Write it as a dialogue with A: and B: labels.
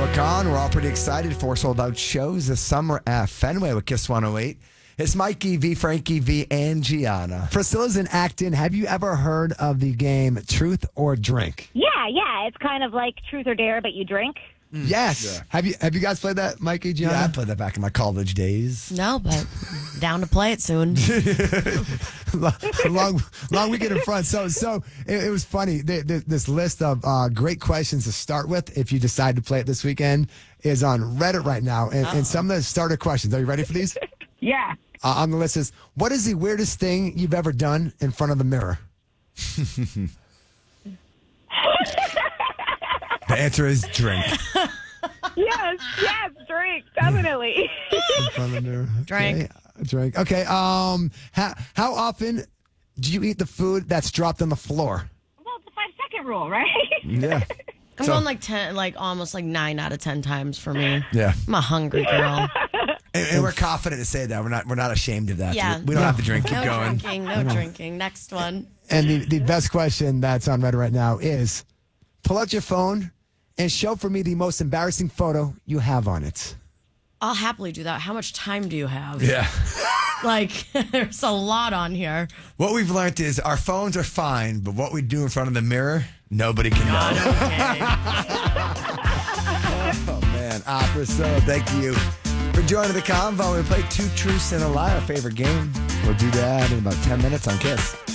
A: Rock On. We're all pretty excited for sold-out shows this summer at Fenway with Kiss 108. It's Mikey V, Frankie V, and Gianna.
B: Priscilla's in Acton. Have you ever heard of the game Truth or Drink?
C: Yeah. It's kind of like Truth or Dare, but you drink.
B: Yes. Yeah. Have you guys played that, Mikey, Gianna?
A: Yeah, I played that back in my college days.
D: No, but down to play it soon.
B: long weekend in front. So it was funny. This list of great questions to start with, if you decide to play it this weekend, is on Reddit right now. And some of the starter questions. Are you ready for these?
C: Yeah.
B: On the list is, what is the weirdest thing you've ever done in front of the mirror?
A: The answer is drink.
C: Yes, drink, definitely.
B: In front of the mirror.
D: Drink.
B: Okay. Drink. Okay. How often do you eat the food that's dropped on the floor?
C: Well, it's a 5-second rule, right?
A: Yeah.
D: I'm going like 10, almost 9 out of 10 times for me.
A: Yeah.
D: I'm a hungry girl.
A: And we're confident to say that. We're not ashamed of that.
D: Yeah.
A: We don't have to drink. Keep
D: No
A: going.
D: drinking. No drinking. Next one.
B: And the best question that's on Reddit right now is, pull out your phone and show for me the most embarrassing photo you have on it.
D: I'll happily do that. How much time do you have?
A: Yeah.
D: There's a lot on here.
A: What we've learned is our phones are fine, but what we do in front of the mirror, nobody can know.
D: Okay.
A: Oh, man. Priscilla, thank you for joining the convo. We played Two Truths and a Lie, our favorite game. We'll do that in about 10 minutes on Kiss.